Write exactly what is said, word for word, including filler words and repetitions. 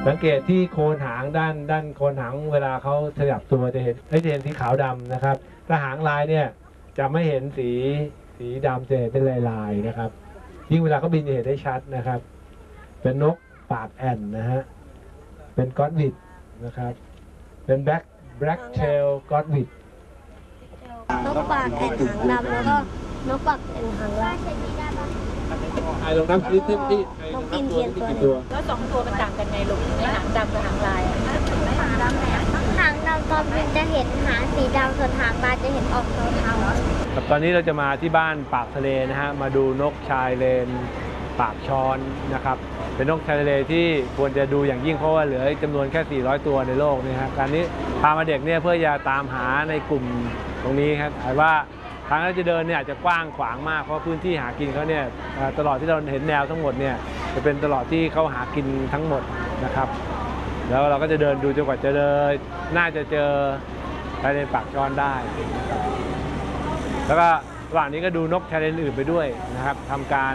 สังเกตที่โคนหางด้านด้านโคนหางเวลาเขาขยับตัวจะเห็นจะเห็นสีขาวดำนะครับถ้าหางลายเนี่ยจะไม่เห็นสีสีดำจะเห็นเป็นลายๆนะครับยิ่งเวลาเขาบินจะเห็นได้ชัดนะครับเป็นนกปากแอ่นนะฮะเป็นก็อดวิดนะครับเป็นแบล็กแบล็กเทลก็อดวิดนกปากแอ่นหางดำแล้วก็นกปากแอ่นหางลายไอ้ลงน้ำคิดที่ที่นกอินเทียนตัวนึงแล้วสองตัวมันต่างกันไงลูกในหางดำกับหางลายหางดำเนี่ยหางดำตอนบินจะเห็นหางสีดำส่วนหางลายจะเห็นออกเทาๆครับตอนนี้เราจะมาที่บ้านปากทะเลนะฮะมาดูนกชายเลนปากช้อนนะครับเป็นนกชายทะเลที่ควรจะดูอย่างยิ่งเพราะว่าเหลือจำนวนแค่สี่ร้อยตัวในโลกนี่ครับการนี้พามาเด็กเนี่ยเพื่อจะตามหาในกลุ่มตรงนี้ครับแต่ว่าทางที่จะเดินเนี่ยอาจจะกว้างขวางมากเพราะพื้นที่หากินเขาเนี่ยตลอดที่เราเห็นแนวทั้งหมดเนี่ยจะเป็นตลอดที่เขาหากินทั้งหมดนะครับแล้วเราก็จะเดินดูจนกว่าจะเดินน่าจะเจอชายเลนปากช้อนได้นะครับแล้วก็ระหว่างนี้ก็ดูนกชายเลนอื่นไปด้วยนะครับทำการ